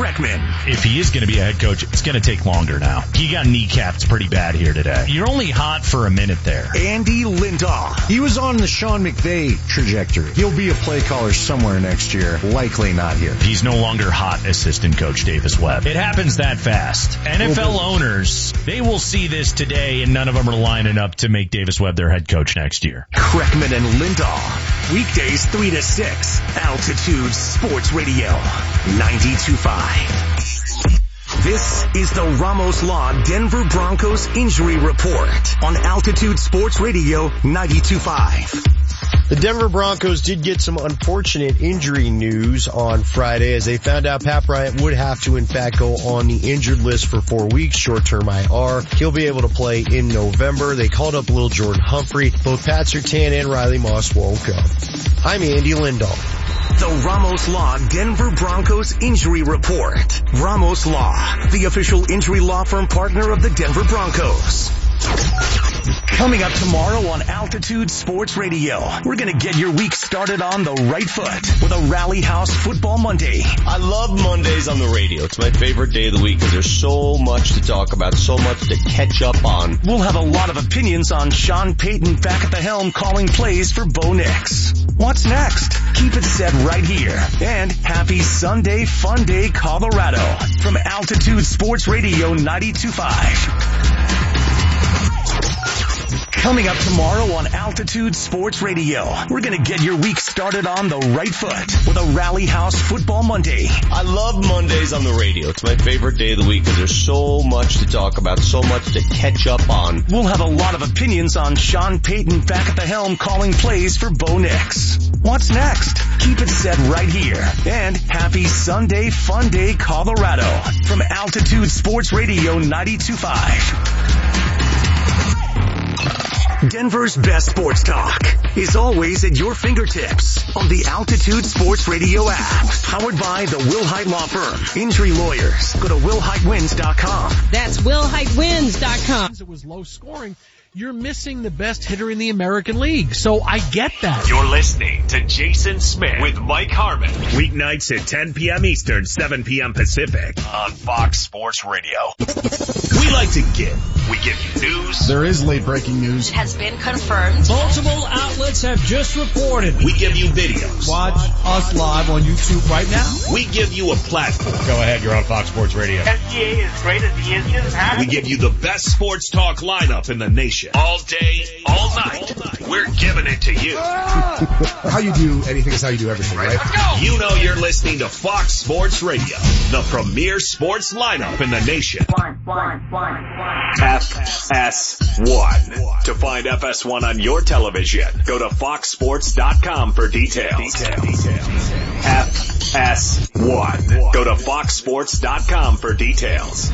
Kreckman. If he is going to be a head coach, it's going to take longer now. He got kneecapped pretty bad here today. You're only hot for a minute there. Andy Lindahl. He was on the Sean McVay trajectory. He'll be a play caller somewhere next year. Likely not here. He's no longer hot assistant coach Davis Webb. It happens that fast. NFL owners, they will see this today, and none of them are lining up to make Davis Webb their head coach next year. Kreckman and Lindahl. Weekdays 3 to 6. Altitude Sports Radio. 92.5. This is the Ramos Law Denver Broncos Injury Report on Altitude Sports Radio 92.5. The Denver Broncos did get some unfortunate injury news on Friday as they found out Pat Bryant would have to in fact go on the injured list for 4 weeks, short-term IR. He'll be able to play in November. They called up little Jordan Humphrey. Both Pat Surtain and Riley Moss won't go. I'm Andy Lindahl. The Ramos Law Denver Broncos Injury Report. Ramos Law, the official injury law firm partner of the Denver Broncos. Coming up tomorrow on Altitude Sports Radio, we're going to get your week started on the right foot with a Rally House Football Monday. I love Mondays on the radio. It's my favorite day of the week because there's so much to talk about, so much to catch up on. We'll have a lot of opinions on Sean Payton back at the helm calling plays for Bo Nix. What's next? Keep it set right here. And happy Sunday Fun Day, Colorado from Altitude Sports Radio 92.5. Coming up tomorrow on Altitude Sports Radio, we're going to get your week started on the right foot with a Rally House Football Monday. I love Mondays on the radio. It's my favorite day of the week because there's so much to talk about, so much to catch up on. We'll have a lot of opinions on Sean Payton back at the helm calling plays for Bo Nix. What's next? Keep it set right here. And happy Sunday Fun Day, Colorado from Altitude Sports Radio 92.5. Denver's best sports talk is always at your fingertips on the Altitude Sports Radio app. Powered by the Wilhite Law Firm. Injury lawyers. Go to WillHiteWins.com. That's WillHiteWins.com. It was low scoring. You're missing the best hitter in the American League. So I get that. You're listening to Jason Smith with Mike Harmon. Weeknights at 10 p.m. Eastern, 7 p.m. Pacific on Fox Sports Radio. We like to give. We give you news. There is late breaking news. Has been confirmed. Multiple outlets have just reported. We give you videos. Watch us live on YouTube right now. We give you a platform. Go ahead, you're on Fox Sports Radio. SGA is great as he is. We give you the best sports talk lineup in the nation. All day, all night. We're giving it to you. How you do anything is how you do everything, right? You know you're listening to Fox Sports Radio, the premier sports lineup in the nation. FS1. To find FS1 on your television, go to foxsports.com for details. FS1. Go to foxsports.com for details.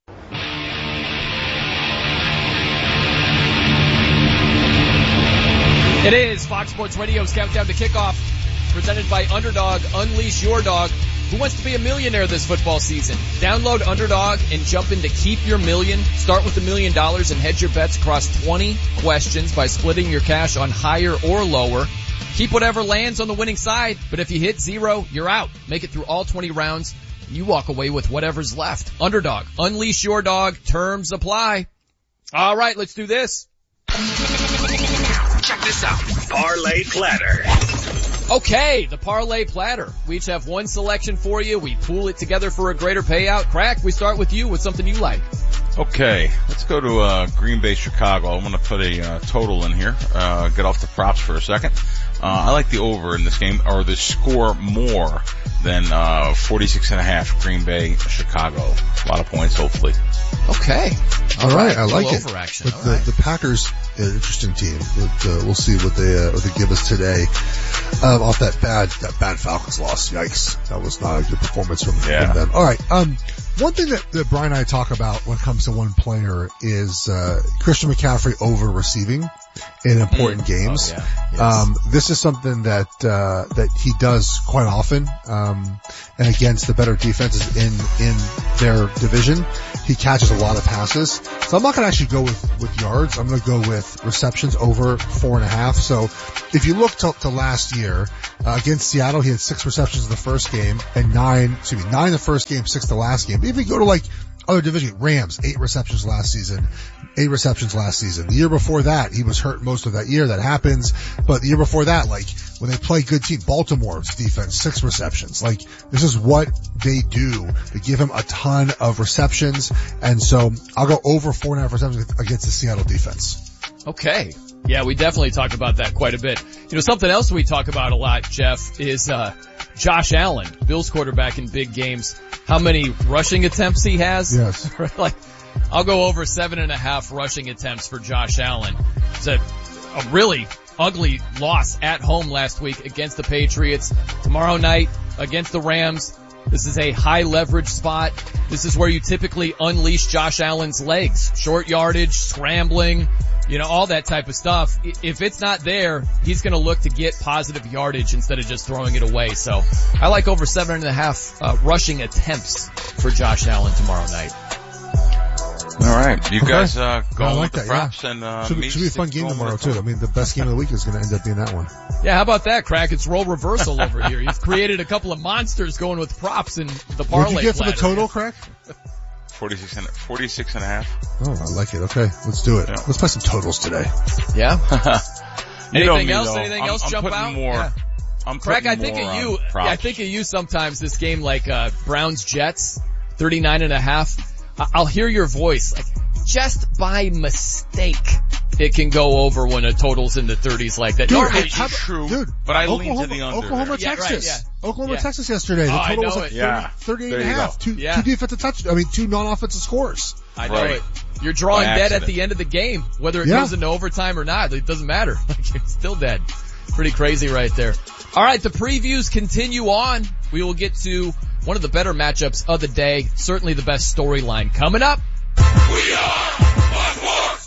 It is Fox Sports Radio's Countdown to Kickoff, presented by Underdog. Unleash your dog. Who wants to be a millionaire this football season? Download Underdog and jump in to keep your million. Start with $1 million and hedge your bets across 20 questions by splitting your cash on higher or lower. Keep whatever lands on the winning side, but if you hit zero, you're out. Make it through all 20 rounds. You walk away with whatever's left. Underdog. Unleash your dog. Terms apply. All right, let's do this. Check this out. Parlay Platter. Okay, the Parlay Platter. We each have one selection for you. We pool it together for a greater payout. Crack, we start with you with something you like. Okay, let's go to Green Bay, Chicago. I'm going to put a total in here. Get off the props for a second. I like the over in this game, or the score more than 46.5. Green Bay, Chicago. A lot of points, hopefully. Okay. All right, I like it. Over action. But the Packers, interesting team. But we'll see what they give us today. Off that bad Falcons loss. Yikes. That was not a good performance from them. All right. One thing that Brian and I talk about when it comes to one player is Christian McCaffrey over receiving in important games. Oh, yeah. Yes. This is something that he does quite often, and against the better defenses in their division, he catches a lot of passes. So I'm not going to actually go with yards. I'm going to go with receptions over 4.5. So if you look to last year, Against Seattle, he had 6 receptions in the first game and 9 in the first game, 6 the last game. But if you go to like other division, Rams, 8 receptions last season. The year before that, he was hurt most of that year. That happens. But the year before that, like when they play good team, Baltimore's defense, 6 receptions. Like this is what they do. They give him a ton of receptions. And so I'll go over 4.5 receptions against the Seattle defense. Okay. Yeah, we definitely talked about that quite a bit. You know, something else we talk about a lot, Jeff, is Josh Allen, Bills quarterback in big games. How many rushing attempts he has? Yes. Like, I'll go over 7.5 rushing attempts for Josh Allen. It's a really ugly loss at home last week against the Patriots. Tomorrow night against the Rams. This is a high leverage spot. This is where you typically unleash Josh Allen's legs. Short yardage, scrambling, you know, all that type of stuff. If it's not there, he's going to look to get positive yardage instead of just throwing it away. So I like over 7.5 rushing attempts for Josh Allen tomorrow night. All right. You guys go with the props yeah. and should be a fun game tomorrow too. I mean, the best game of the week is going to end up being that one. Yeah, how about that, Crack? It's role reversal over here. You've created a couple of monsters going with props in the parlay. What'd you get for the total, Crack? 46.5. Oh, I like it. Okay, let's do it. Yeah. Let's play some totals today. Yeah. Anything I'm jump out? More, yeah. I'm Craig, I think of you. Yeah, I think of you sometimes. This game, like Browns Jets, 39.5. I'll hear your voice, like just by mistake, it can go over when a total's in the 30s like that. Dude, true. Dude, but I lean to the under. Oklahoma, Texas. Oklahoma, Texas yesterday. The total was like 38.5. Two defensive touchdowns. I mean, 2 non-offensive scores. I know it. You're drawing dead at the end of the game, whether it goes into overtime or not. It doesn't matter. It's still dead. Pretty crazy right there. All right, the previews continue on. We will get to one of the better matchups of the day. Certainly the best storyline coming up. We are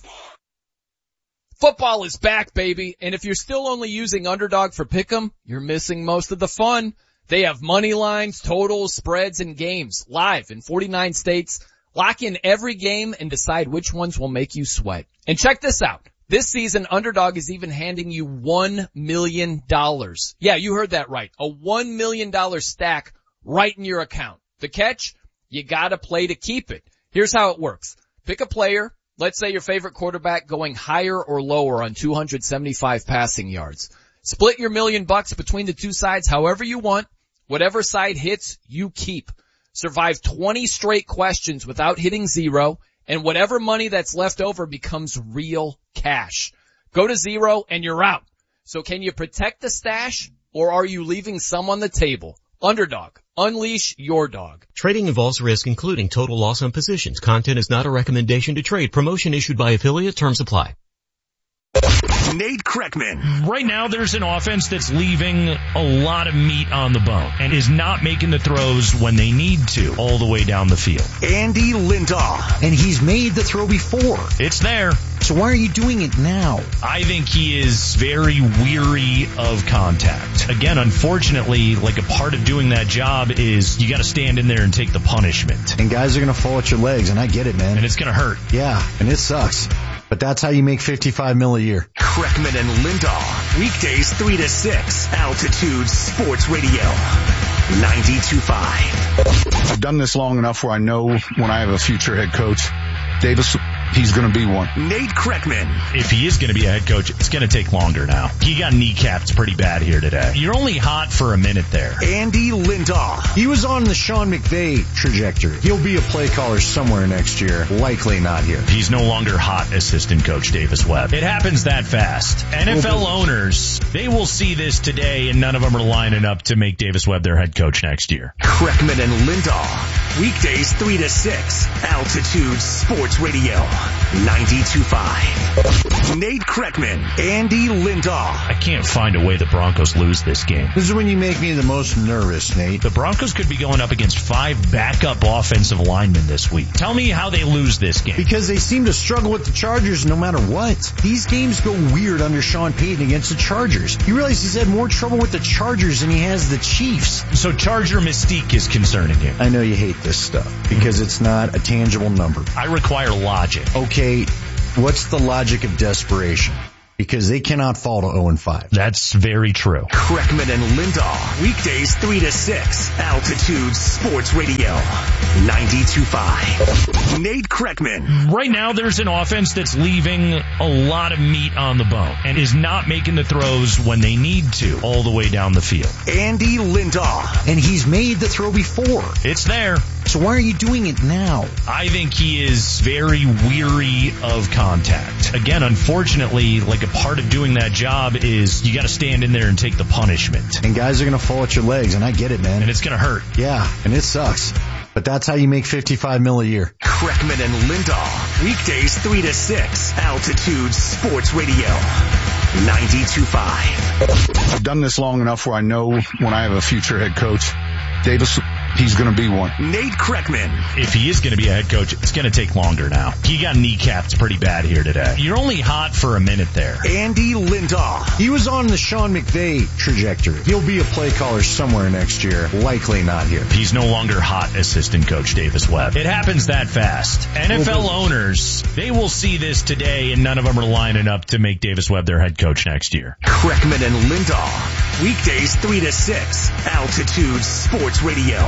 Football is back, baby. And if you're still only using Underdog for Pick'em, you're missing most of the fun. They have money lines, totals, spreads, and games live in 49 states. Lock in every game and decide which ones will make you sweat. And check this out. This season, Underdog is even handing you $1 million. Yeah, you heard that right. A $1 million stack right in your account. The catch? You gotta play to keep it. Here's how it works. Pick a player. Let's say your favorite quarterback going higher or lower on 275 passing yards. Split your $1 million between the two sides however you want. Whatever side hits, you keep. Survive 20 straight questions without hitting zero, and whatever money that's left over becomes real cash. Go to zero and you're out. So can you protect the stash, or are you leaving some on the table? Underdog. Unleash your dog. Trading involves risk, including total loss on positions. Content is not a recommendation to trade. Promotion issued by affiliate. Terms apply. Nate Kreckman. Right now, there's an offense that's leaving a lot of meat on the bone and is not making the throws when they need to all the way down the field. Andy Lindahl. And he's made the throw before. It's there. So why are you doing it now? I think he is very weary of contact. Again, unfortunately, like a part of doing that job is you got to stand in there and take the punishment. And guys are going to fall at your legs, and I get it, man. And it's going to hurt. Yeah, and it sucks. But that's how you make $55 million a year. Kreckman and Lindahl. Weekdays 3 to 6. Altitude Sports Radio. 92.5. I've done this long enough where I know when I have a future head coach, Davis, he's going to be one. Nate Kreckman. If he is going to be a head coach, it's going to take longer now. He got kneecapped pretty bad here today. You're only hot for a minute there. Andy Lindahl. He was on the Sean McVay trajectory. He'll be a play caller somewhere next year. Likely not here. He's no longer hot assistant coach Davis Webb. It happens that fast. NFL owners, they will see this today, and none of them are lining up to make Davis Webb their head coach next year. Kreckman and Lindahl. Weekdays 3 to 6. Altitude Sports Radio. 92.5. Nate Kreckman, Andy Lindahl. I can't find a way the Broncos lose this game. This is when you make me the most nervous, Nate. The Broncos could be going up against 5 backup offensive linemen this week. Tell me how they lose this game. Because they seem to struggle with the Chargers no matter what. These games go weird under Sean Payton against the Chargers. You realize he's had more trouble with the Chargers than he has the Chiefs. So Charger mystique is concerning him. I know you hate this stuff because it's not a tangible number. I require logic. Okay, what's the logic of desperation? because they cannot fall to 0-5. That's very true. Kreckman and Lindahl, weekdays 3 to 6, Altitude Sports Radio, 92.5. Nate Kreckman. Right now, there's an offense that's leaving a lot of meat on the bone and is not making the throws when they need to all the way down the field. Andy Lindahl. And he's made the throw before. It's there. So why are you doing it now? I think he is very weary of contact. Again, unfortunately, like a part of doing that job is you got to stand in there and take the punishment. And guys are going to fall at your legs, and I get it, man. And it's going to hurt. Yeah, and it sucks. But that's how you make $55 million a year. Kreckman and Lindahl, weekdays 3 to 6, Altitude Sports Radio, 92.5. I've done this long enough where I know when I have a future head coach, Davis, he's going to be one. Nate Kreckman. If he is going to be a head coach, it's going to take longer now. He got kneecapped pretty bad here today. You're only hot for a minute there. Andy Lindahl. He was on the Sean McVay trajectory. He'll be a play caller somewhere next year. Likely not here. He's no longer hot assistant coach Davis Webb. It happens that fast. NFL owners, they will see this today, and none of them are lining up to make Davis Webb their head coach next year. Kreckman and Lindahl, weekdays 3 to 6, Altitude Sports Radio,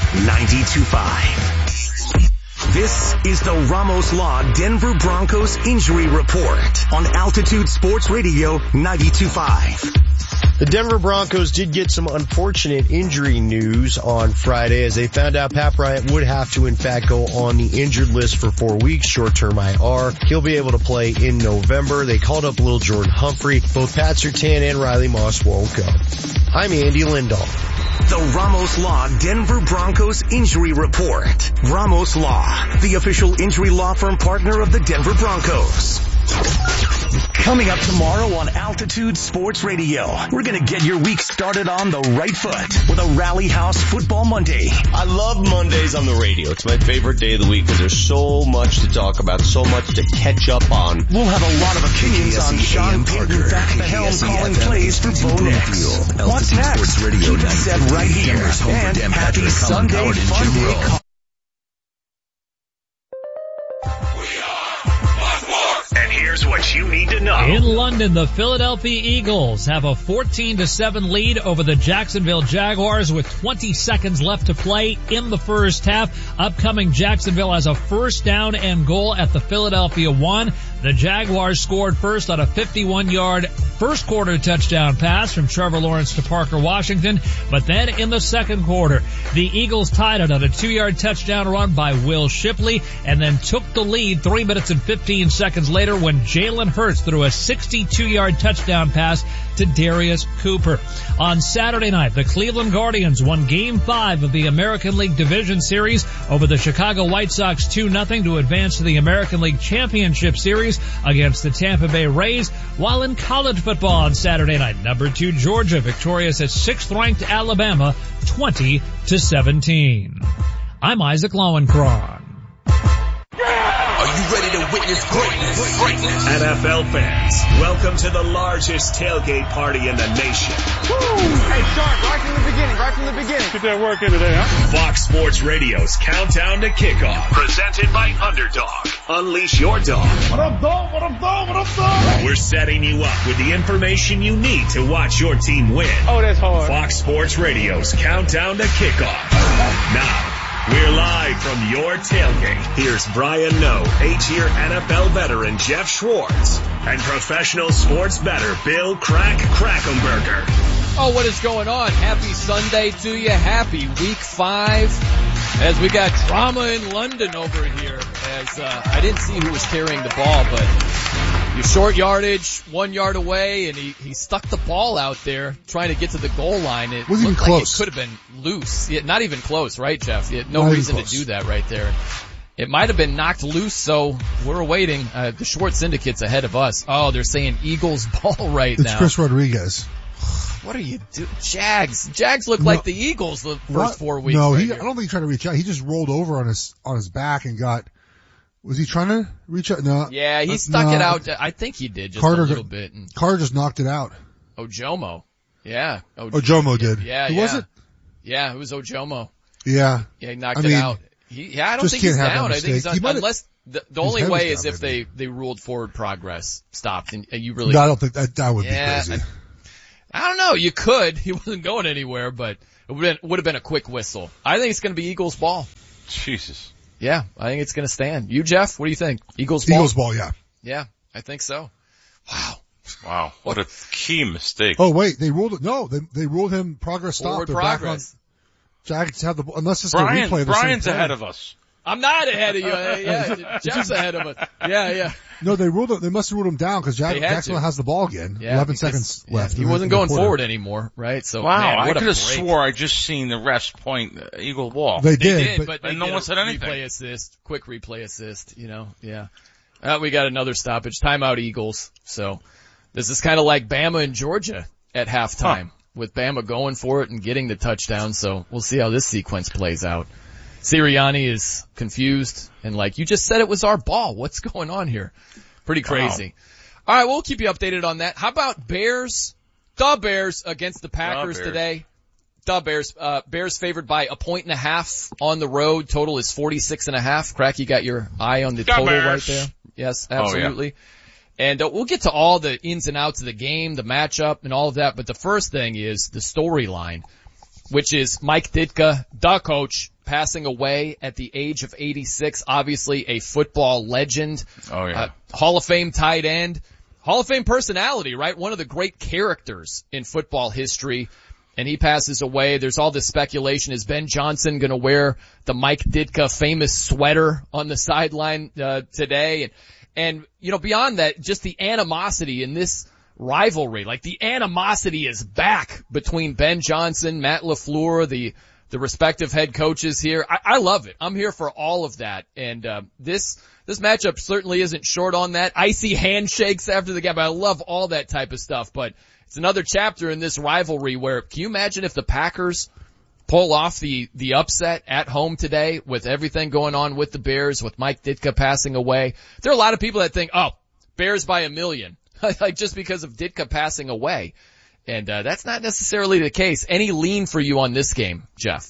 92.5. This is the Ramos Law Denver Broncos Injury Report on Altitude Sports Radio 92.5. The Denver Broncos did get some unfortunate injury news on Friday as they found out Pat Bryant would have to in fact go on the injured list for 4 weeks, short-term IR. He'll be able to play in November. They called up little Jordan Humphrey. Both Pat Surtain and Riley Moss won't go. I'm Andy Lindahl. The Ramos Law Denver Broncos Injury Report. Ramos Law, the official injury law firm partner of the Denver Broncos. Coming up tomorrow on Altitude Sports Radio, we're going to get your week started on the right foot with a Rally House Football Monday. I love Mondays on the radio. It's my favorite day of the week because there's so much to talk about, so much to catch up on. We'll have a lot of opinions on Sean Payton back the helm calling plays for Bo Nix. What's next? Keep it set right here. And happy Sunday Fun Day. And here's what you need to know. In London, the Philadelphia Eagles have a 14-7 lead over the Jacksonville Jaguars with 20 seconds left to play in the first half. Upcoming Jacksonville has a first down and goal at the Philadelphia 1. The Jaguars scored first on a 51-yard first quarter touchdown pass from Trevor Lawrence to Parker Washington. But then in the second quarter, the Eagles tied it on a 2-yard touchdown run by Will Shipley and then took the lead 3 minutes and 15 seconds later when Jalen Hurts threw a 62-yard touchdown pass to Darius Cooper. On Saturday night, the Cleveland Guardians won Game 5 of the American League Division Series over the Chicago White Sox 2-0 to advance to the American League Championship Series against the Tampa Bay Rays. While in college football on Saturday night, number 2 Georgia victorious at 6th-ranked Alabama 20-17. I'm Isaac Lowenkron. Are you ready to witness greatness? NFL fans, welcome to the largest tailgate party in the nation. Woo! Hey, Sharp, right from the beginning. Get that work in today, huh? Fox Sports Radio's Countdown to Kickoff, presented by Underdog. Unleash your dog. What up, dog? What up, dog? What up, dog? We're setting you up with the information you need to watch your team win. Oh, that's hard. Fox Sports Radio's Countdown to Kickoff. Now, we're live from your tailgate. Here's Brian Noe, 8-year NFL veteran Jeff Schwartz, and professional sports bettor Bill Krackomberger. Oh, what is going on? Happy Sunday to you. Happy Week 5. As we got drama in London over here. As I didn't see who was carrying the ball, but your short yardage, 1 yard away, and he stuck the ball out there trying to get to the goal line. It wasn't even close. Like it could have been loose. Yeah, not even close, right, Jeff? He had no not reason to do that right there. It might have been knocked loose, so we're waiting. The short syndicate's ahead of us. Oh, they're saying Eagles ball right now. It's Chris Rodriguez. What are you doing? Jags look like the Eagles the first 4 weeks. No, right I don't think he tried to reach out. He just rolled over on his back and got. Was he trying to reach out? No. Yeah, he stuck it out. I think he did just a little bit. Carter just knocked it out. Ojomo. Yeah. Ojomo did. Yeah. Who was it? Yeah, it was Ojomo. Yeah. Yeah, he knocked it out. I don't think he's down. I think he's The only way is if they ruled forward progress stopped, and you really. No, I don't think that would be crazy. I don't know. You could. He wasn't going anywhere, but it would have been a quick whistle. I think it's going to be Eagles ball. Jesus. Yeah, I think it's going to stand. You, Jeff, what do you think? Eagles ball? Eagles ball, yeah. Yeah, I think so. Wow. What a key mistake. Oh, wait, they ruled it. No, they ruled him progress stopped. Forward progress. Jags have the ball, unless it's Brian, the replay. Brian's ahead of us. I'm not ahead of you. Yeah, Jeff's ahead of us. Yeah. No, they must have ruled him down because Jacksonville has the ball again. Yeah, 11 seconds left. He wasn't going forward anymore, right? So, wow, man, I could have swore I just seen the refs point Eagle ball. They did, but no one said anything. Quick replay assist, yeah. We got another stoppage. Timeout Eagles. So this is kind of like Bama and Georgia at halftime with Bama going for it and getting the touchdown. So we'll see how this sequence plays out. Sirianni is confused and like, you just said it was our ball. What's going on here? Pretty crazy. Wow. All right, we'll keep you updated on that. How about Bears? The Bears against the Packers today. The Bears. Bears favored by 1.5 on the road. Total is 46.5. Crack, you got your eye on the total right there. Yes, absolutely. And we'll get to all the ins and outs of the game, the matchup, and all of that. But the first thing is the storyline, which is Mike Ditka, the coach, passing away at the age of 86. Obviously a football legend. Oh, yeah. Hall of Fame tight end. Hall of Fame personality, right? One of the great characters in football history. And he passes away. There's all this speculation. Is Ben Johnson going to wear the Mike Ditka famous sweater on the sideline today? And, beyond that, just the animosity in this rivalry. Like, the animosity is back between Ben Johnson, Matt LaFleur, the respective head coaches here. I love it. I'm here for all of that. And this matchup certainly isn't short on that. Icy handshakes after the game. I love all that type of stuff. But it's another chapter in this rivalry where, can you imagine if the Packers pull off the upset at home today with everything going on with the Bears, with Mike Ditka passing away? There are a lot of people that think, Bears by 1 million. Like, just because of Ditka passing away. And that's not necessarily the case. Any lean for you on this game, Jeff?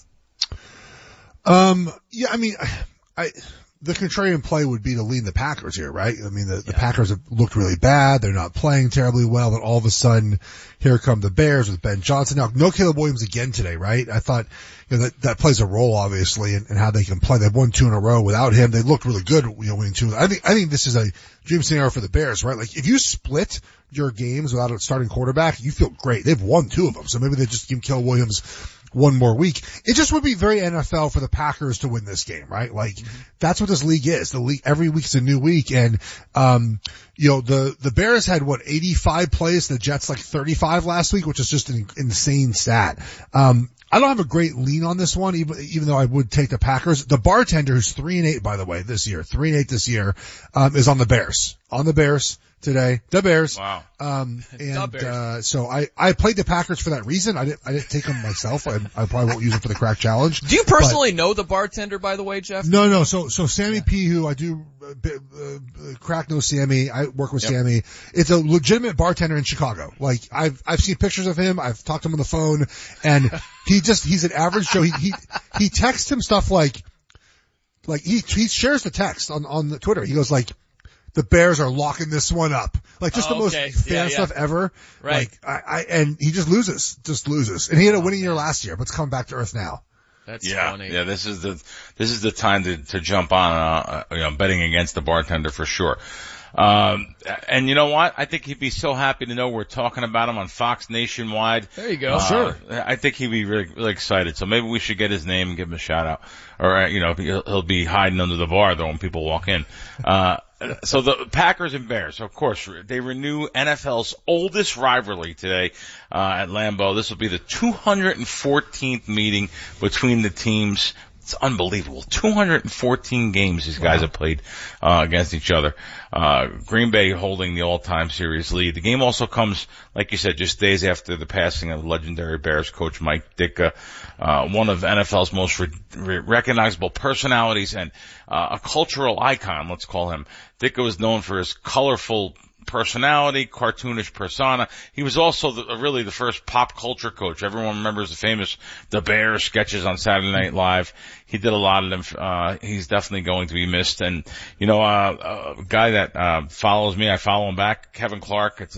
Yeah, I mean, the contrarian play would be to lean the Packers here, right? I mean, the Packers have looked really bad. They're not playing terribly well. Then all of a sudden, here come the Bears with Ben Johnson. Now, no Caleb Williams again today, right? I thought, that plays a role, obviously, in how they can play. They've won 2 in a row without him. They looked really good, winning 2. I think this is a dream scenario for the Bears, right? Like, if you split your games without a starting quarterback, you feel great. They've won 2 of them. So maybe they just give Caleb Williams one more week. It just would be very NFL for the Packers to win this game, right? Like, that's what this league is. The league, every week's a new week. And, the Bears had 85 plays, the Jets 35 last week, which is just an insane stat. I don't have a great lean on this one, even though I would take the Packers. The bartender, who's 3-8, by the way, this year, 3-8 this year, is on the Bears. On the Bears today. The Bears. Wow. So I played the Packers for that reason. I didn't take them myself. I probably won't use them for the crack challenge. Do you personally know the bartender, by the way, Jeff? No. So Sammy P, who I do, crack knows Sammy. I work with Sammy. It's a legitimate bartender in Chicago. Like, I've seen pictures of him. I've talked to him on the phone, and he's an average Joe. He texts him stuff like he shares the text on the Twitter. He goes like, the Bears are locking this one up. Like, just the most fan stuff ever. Right. Like, and he just loses. And he had a winning year last year, but it's coming back to earth now. That's funny. Yeah, this is the time to jump on, betting against the bartender for sure. And you know what? I think he'd be so happy to know we're talking about him on Fox Nationwide. There you go. Sure. I think he'd be really, really excited. So maybe we should get his name and give him a shout out. Or, he'll be hiding under the bar though when people walk in. So the Packers and Bears, of course, they renew NFL's oldest rivalry today, at Lambeau. This will be the 214th meeting between the teams. It's unbelievable. 214 games these guys have played against each other. Green Bay holding the all-time series lead. The game also comes, like you said, just days after the passing of legendary Bears coach Mike Ditka, one of NFL's most recognizable personalities and a cultural icon, let's call him. Ditka was known for his colorful personality, cartoonish persona. He was also really the first pop culture coach. Everyone remembers the famous The Bear sketches on Saturday Night Live. He did a lot of them. He's definitely going to be missed. And, a guy that, follows me, I follow him back, Kevin Clark, it's,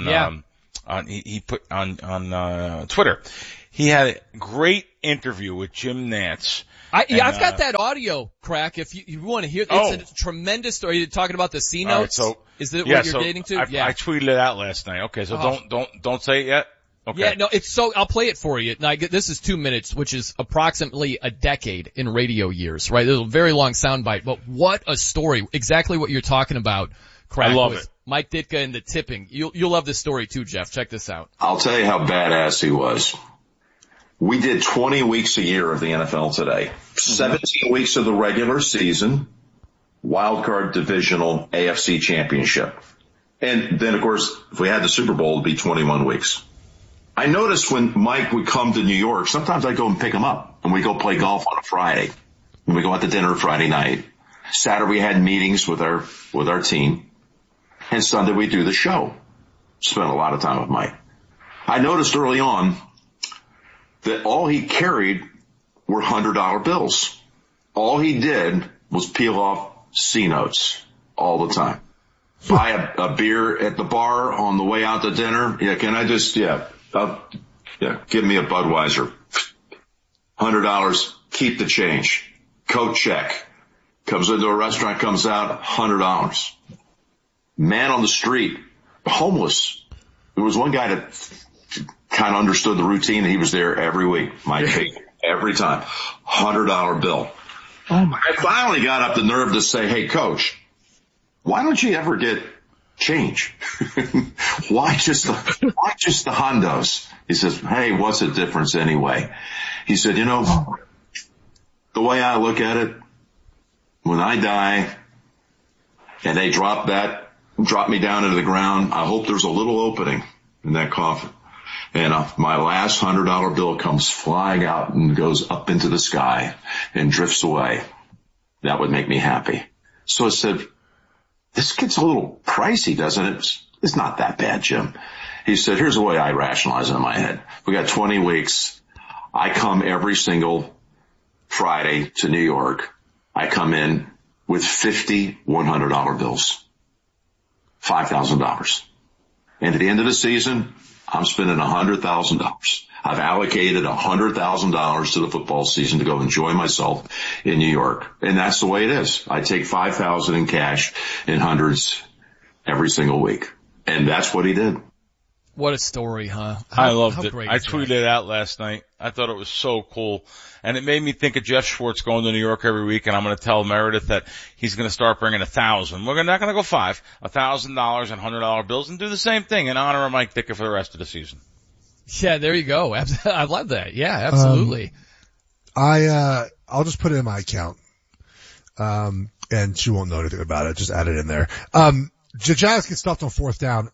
he put on Twitter. He had a great interview with Jim Nantz. I've got that audio, Crack. If you want to hear, it's a tremendous story. You're talking about the C notes. Right, is that what you're dating to? I tweeted it out last night. Okay, so don't say it yet. Okay. Yeah, no, I'll play it for you. Now, this is 2 minutes, which is approximately a decade in radio years, right? There's a very long soundbite, but what a story. Exactly what you're talking about, Crack. I love it. Mike Ditka and the tipping. You'll love this story too, Jeff. Check this out. I'll tell you how badass he was. We did 20 weeks a year of the NFL Today. 17 weeks of the regular season, wild card divisional AFC championship. And then, of course, if we had the Super Bowl, it'd be 21 weeks. I noticed when Mike would come to New York, sometimes I'd go and pick him up and we go play golf on a Friday. And we go out to dinner Friday night. Saturday we had meetings with our team. And Sunday we do the show. Spent a lot of time with Mike. I noticed early on that all he carried were $100 bills. All he did was peel off C notes all the time. Buy a beer at the bar on the way out to dinner. Yeah, can I just, give me a Budweiser. $100, keep the change. Coat check. Comes into a restaurant, comes out, $100. Man on the street, homeless. There was one guy that kind of understood the routine. He was there every week. My take every time. $100 bill. Oh my! I finally got up the nerve to say, "Hey, Coach, why don't you ever get change? Why just the hondos?" He says, "Hey, what's the difference anyway?" He said, the way I look at it, when I die and they drop me down into the ground, I hope there's a little opening in that coffin. And my last $100 bill comes flying out and goes up into the sky and drifts away. That would make me happy. So I said, this gets a little pricey, doesn't it? It's not that bad, Jim. He said, here's the way I rationalize it in my head. We got 20 weeks. I come every single Friday to New York. I come in with 50 $100 bills. $5,000. And at the end of the season, I'm spending $100,000. I've allocated $100,000 to the football season to go enjoy myself in New York. And that's the way it is. I take $5,000 in cash in hundreds every single week. And that's what he did. What a story, huh? I loved it. I tweeted it out last night. I thought it was so cool. And it made me think of Jeff Schwartz going to New York every week, and I'm going to tell Meredith that he's going to start bringing 1,000. We're not going to go $5,000 and $100 bills and do the same thing in honor of Mike Ditka for the rest of the season. Yeah, there you go. I love that. Yeah, absolutely. I'll just put it in my account. And she won't know anything about it. Just add it in there. Jags get stuffed on fourth down.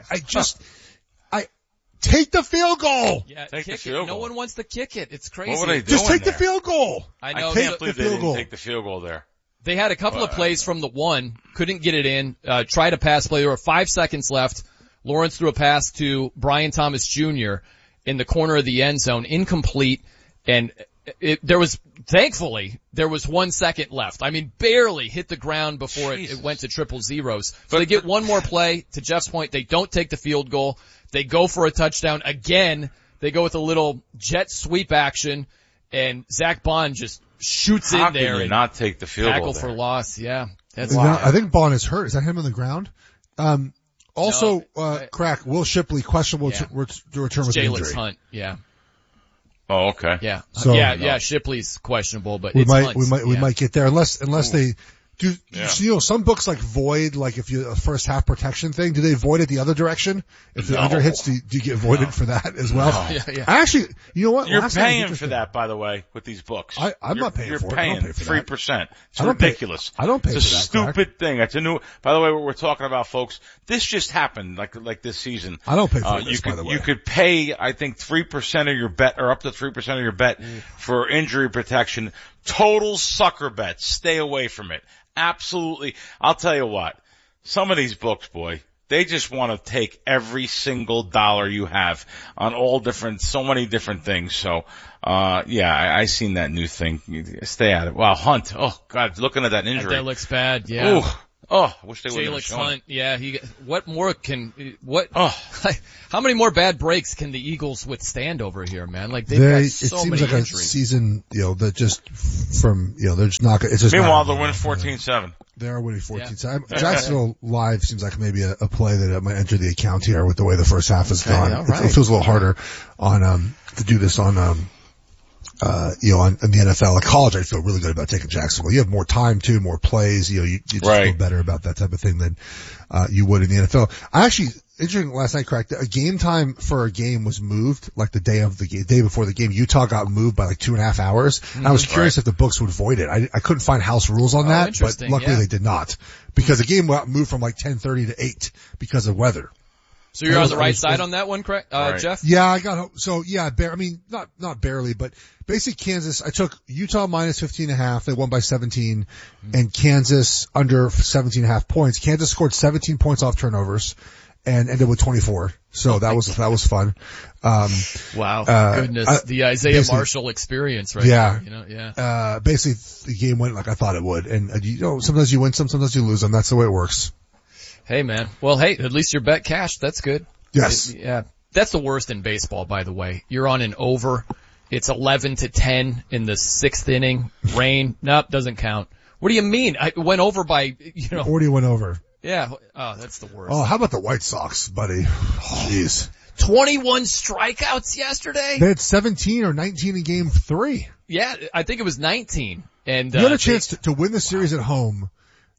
Take the field goal. Yeah, kick it. No one wants to kick it. It's crazy. What were they doing Just take the field goal. I know. I can't believe they didn't take the field goal there. They had a couple of plays from the one, couldn't get it in, tried a pass play. There were 5 seconds left. Lawrence threw a pass to Brian Thomas Jr. in the corner of the end zone, incomplete, and thankfully, there was 1 second left. I mean, barely hit the ground before it went to triple zeros. So they get one more play. To Jeff's point, they don't take the field goal. They go for a touchdown. Again, they go with a little jet sweep action, and Zach Bond just shoots in there. How can you not take the field goal there? Tackle for loss, yeah. That's I think Bond is hurt. Is that him on the ground? Crack, Will Shipley, questionable to return with injury. Jalen's Hunt, yeah. Oh, okay. Yeah. So, Shipley's questionable, but we it's might get there unless they do. Some books like void, like if you a first half protection thing, do they void it the other direction? If the under hits, do you get voided for that as well? No. Yeah. Actually, you know what? You're paying for that, by the way, with these books. I'm not paying for it. You're paying 3%. It's ridiculous. I don't pay for that. It's a stupid thing. It's a new, by the way, what we're talking about, folks, this just happened like this season. I don't pay for this, by the way. You could pay, I think, 3% of your bet, or up to 3% of your bet for injury protection. Total sucker bets. Stay away from it. Absolutely. I'll tell you what. Some of these books, boy, They just want to take every single dollar you have on so many different things. So, I seen that new thing. Stay at it. Wow, Hunt. Oh God, looking at that injury. That looks bad. Yeah. Ooh. Oh, I wish they would have shown Hunt, yeah, how many more bad breaks can the Eagles withstand over here, man? Like, they've got so many injuries. It seems like a season, that just from, they're just not, it's just meanwhile, they're winning 14-7. They are winning 14-7. Jacksonville Live seems like maybe a play that might enter the account here with the way the first half has gone. Right. It feels a little harder on, to do this on, in the NFL. Like college, I feel really good about taking Jacksonville. You have more time too, more plays. You just feel better about that type of thing than you would in the NFL. I actually, interesting, last night, Craig, a game time for a game was moved, like the day before the game. Utah got moved by like 2.5 hours. And I was curious if the books would void it. I couldn't find house rules on that, but luckily they did not, because the game got moved from like 10:30 to 8 because of weather. So you're on the right side on that one, correct, Jeff? Yeah, I got, not barely, but basically Kansas, I took Utah minus 15.5. They won by 17, and Kansas under 17.5 points. Kansas scored 17 points off turnovers and ended with 24. So that was fun. Wow. Goodness. The Isaiah Marshall experience right there. Basically the game went like I thought it would. And, sometimes you win some, sometimes you lose them. That's the way it works. Hey man. Well, hey, at least your bet cashed. That's good. Yes. Yeah. That's the worst in baseball, by the way. You're on an over. It's 11-10 in the 6th inning. Rain. Nope, doesn't count. What do you mean? I went over by, 40 went over. Yeah. Oh, that's the worst. Oh, how about the White Sox, buddy? Jeez. 21 strikeouts yesterday? They had 17 or 19 in game 3. Yeah, I think it was 19. And you had a chance to win the series at home.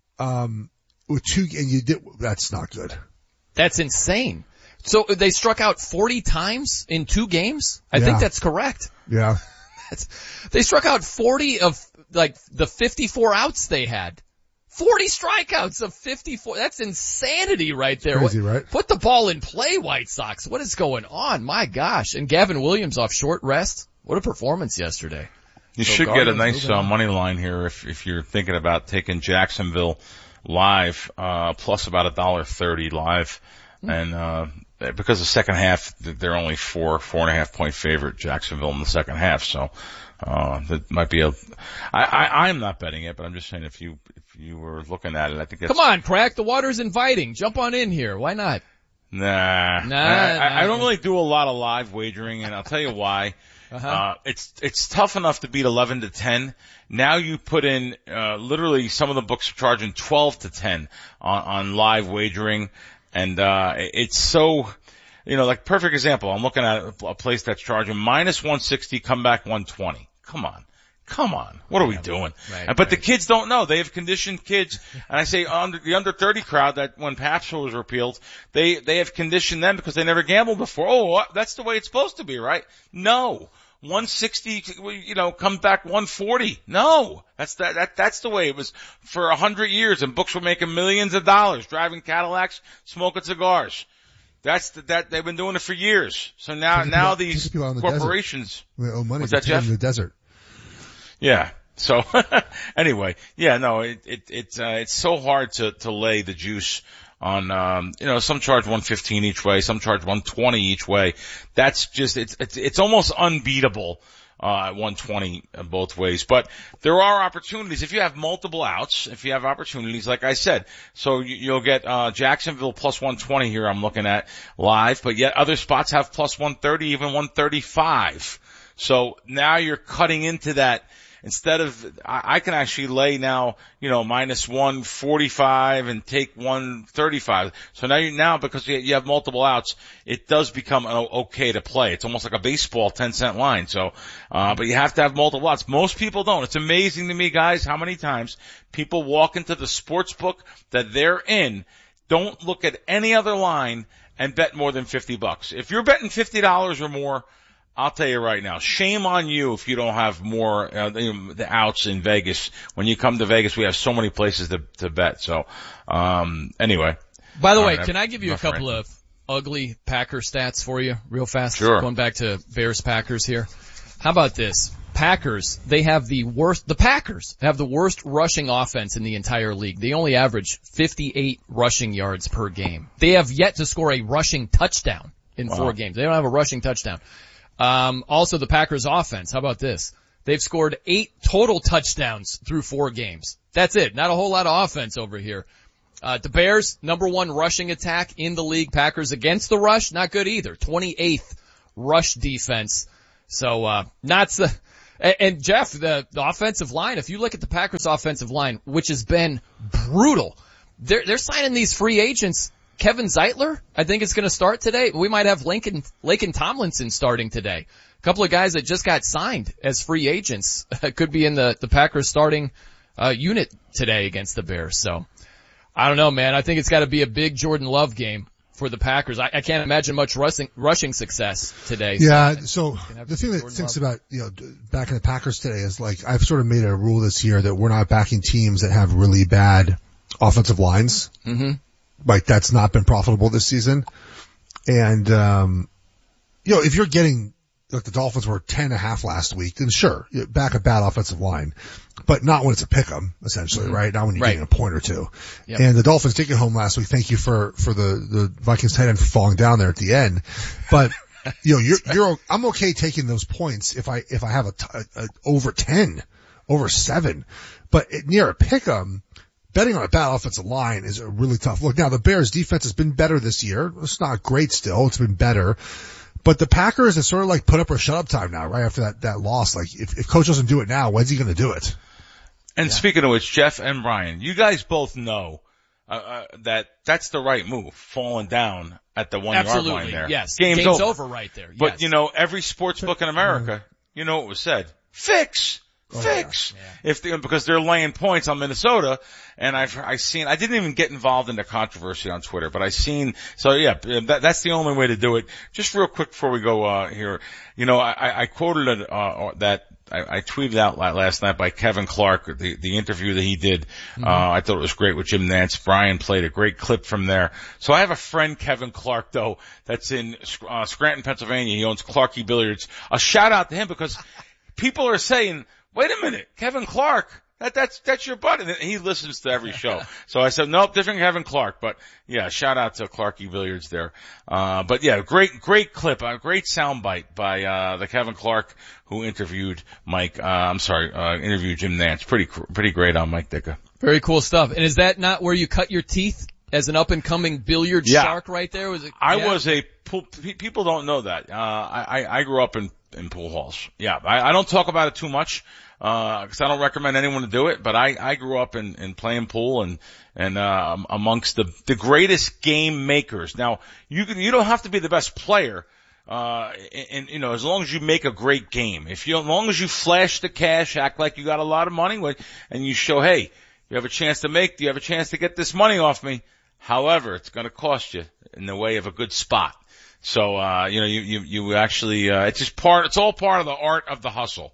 With 2, and you did, that's not good. That's insane. So they struck out 40 times in 2 games? I think that's correct. Yeah. They struck out 40 of, like, the 54 outs they had. 40 strikeouts of 54. That's insanity right there. Crazy, right? Put the ball in play, White Sox. What is going on? My gosh. And Gavin Williams off short rest. What a performance yesterday. You should get a nice money line here if you're thinking about taking Jacksonville Live, plus about $1.30 live. And, because the second half, they're only 4.5 point favorite, Jacksonville in the second half. So, that might be I'm not betting it, but I'm just saying if you were looking at it, I think that's. Come on, Crack. The water's inviting. Jump on in here. Why not? Nah. I don't really do a lot of live wagering, and I'll tell you why. It's tough enough to beat 11-10. Now you put in, literally some of the books are charging 12-10 on live wagering. And, it's so, like perfect example. I'm looking at a place that's charging minus 160, come back 120. Come on. What are we doing? But the kids don't know. They have conditioned kids. And I say the under 30 crowd that when PAPS was repealed, they have conditioned them because they never gambled before. Oh, that's the way it's supposed to be, right? No. 160, come back 140. No. That's the way it was for 100 years, and books were making millions of dollars driving Cadillacs, smoking cigars. They've been doing it for years. So now these corporations. They owe money to that, Jeff? In the desert. Yeah. So anyway, it's so hard to lay the juice on, some charge 115 each way, some charge 120 each way. That's just, it's almost unbeatable, at 120 both ways. But there are opportunities. If you have multiple outs, if you have opportunities, like I said, so you'll get, Jacksonville plus 120 here I'm looking at live, but yet other spots have plus 130, even 135. So now you're cutting into that. Instead of, I can actually lay now, minus 145 and take 135. So now because you have multiple outs, it does become okay to play. It's almost like a baseball 10-cent line. So, but you have to have multiple outs. Most people don't. It's amazing to me, guys, how many times people walk into the sports book that they're in, don't look at any other line and bet more than $50. If you're betting $50 or more, I'll tell you right now, shame on you if you don't have more, the outs in Vegas. When you come to Vegas, we have so many places to bet. So, anyway. By the way, can I give you a couple of ugly Packer stats for you real fast? Sure. Going back to Bears Packers here. How about this? Packers, the Packers have the worst rushing offense in the entire league. They only average 58 rushing yards per game. They have yet to score a rushing touchdown in 4 games. They don't have a rushing touchdown. Also the Packers offense, how about this? They've scored 8 total touchdowns through 4 games. That's it. Not a whole lot of offense over here. The Bears, number 1 rushing attack in the league. Packers against the rush, not good either. 28th rush defense. So, and Jeff, the offensive line, if you look at the Packers offensive line, which has been brutal, they're signing these free agents. Kevin Zeitler, I think is going to start today. We might have Laken Tomlinson starting today. A couple of guys that just got signed as free agents could be in the Packers starting, unit today against the Bears. So, I don't know, man. I think it's got to be a big Jordan Love game for the Packers. I can't imagine much rushing success today. Yeah, so the thing that thinks about, backing the Packers today is like, I've sort of made a rule this year that we're not backing teams that have really bad offensive lines. Mm-hmm. Like, that's not been profitable this season. And, if you're getting, like the Dolphins were 10.5 last week, then sure, back a bad offensive line. But not when it's a pick'em, essentially, right? Not when you're getting a point or two. Yep. And the Dolphins did get home last week. Thank you for the Vikings tight end for falling down there at the end. But, I'm okay taking those points if I have a over 10, over 7. But near a pick'em, betting on a bad offensive line is a really tough look. Now, the Bears defense has been better this year. It's not great still. It's been better. But the Packers have sort of like put up or shut up time now, right after that loss. Like, if coach doesn't do it now, when's he going to do it? And speaking of which, Jeff and Brian, you guys both know that's the right move, falling down at the 1-yard line there. Yes. Game's over right there. But, every sports book in America, what was said? Fix! Yeah. Because they're laying points on Minnesota, and I didn't even get involved in the controversy on Twitter, but that's the only way to do it. Just real quick before we go, here, I quoted that I tweeted out last night by Kevin Clark, the interview that he did. Mm-hmm. I thought it was great with Jim Nantz. Brian played a great clip from there. So I have a friend, Kevin Clark, though, that's in, Scranton, Pennsylvania. He owns Clarky Billiards. A shout out to him because people are saying, wait a minute, Kevin Clark, that's your buddy. And he listens to every show. So I said, nope, different Kevin Clark. But yeah, shout out to Clarky Billiards there. But yeah, great clip, a great soundbite by, the Kevin Clark who interviewed interviewed Jim Nantz. Pretty great on Mike Ditka. Very cool stuff. And is that not where you cut your teeth as an up and coming billiard shark right there? People don't know that. I grew up in pool halls. Yeah. I don't talk about it too much, cause I don't recommend anyone to do it, but I grew up in playing pool and amongst the greatest game makers. Now, you don't have to be the best player, as long as you make a great game. As long as you flash the cash, act like you got a lot of money, and you show, hey, you have a chance to get this money off me. However, it's gonna cost you in the way of a good spot. So, you actually, it's all part of the art of the hustle.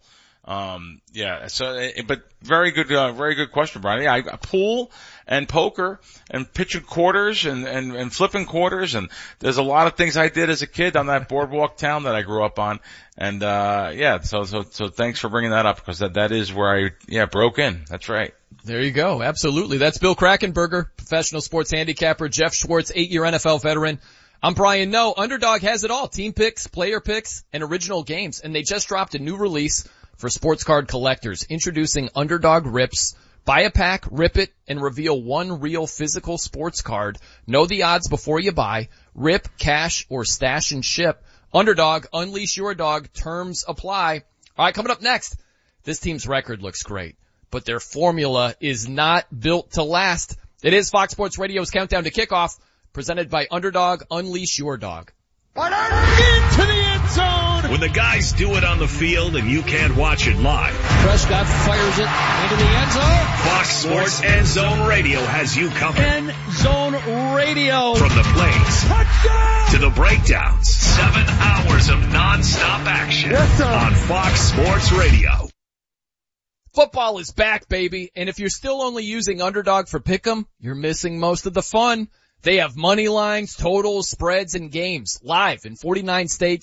But very good question, Brian. Yeah, pool and poker and pitching quarters and flipping quarters. And there's a lot of things I did as a kid on that boardwalk town that I grew up on. And, so thanks for bringing that up because that is where I broke in. That's right. There you go. Absolutely. That's Bill Krakenberger, professional sports handicapper, Jeff Schwartz, 8-year NFL veteran. I'm Brian Noe. Underdog has it all. Team picks, player picks, and original games. And they just dropped a new release for sports card collectors, introducing Underdog Rips. Buy a pack, rip it, and reveal one real physical sports card. Know the odds before you buy. Rip, cash, or stash and ship. Underdog, unleash your dog. Terms apply. All right, coming up next. This team's record looks great, but their formula is not built to last. It is Fox Sports Radio's Countdown to Kickoff, presented by Underdog. Unleash your dog. Into the end zone. When the guys do it on the field and you can't watch it live. Prescott fires it into the end zone. Fox Sports End Zone Radio has you covered. End Zone Radio. From the plays to the breakdowns. 7 hours of nonstop action on Fox Sports Radio. Football is back, baby. And if you're still only using Underdog for pick'em, you're missing most of the fun. They have money lines, totals, spreads, and games live in 49 states,